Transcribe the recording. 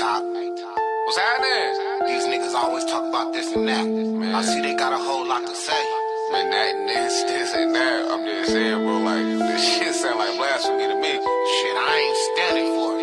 Top. What's happening? These niggas always talk about this and that. Man. I see they got a whole lot to say. Man, that and this and that. I'm just saying, bro, like, this shit sound like blasphemy to me. Shit, I ain't standing for it.